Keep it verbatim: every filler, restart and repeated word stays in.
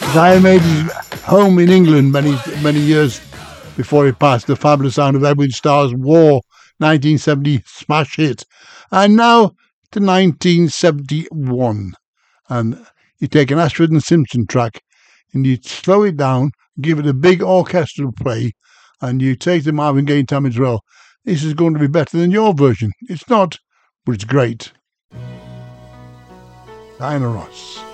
Guy made his home in England many many years before he passed. The fabulous sound of Edwin Starr's War, nineteen seventy smash hit. And now to nineteen seventy-one. And you take an Ashford and Simpson track and you slow it down, give it a big orchestral play, and you take the Marvin Gaye time as well. This is going to be better than your version. It's not, but it's great. Diana Ross.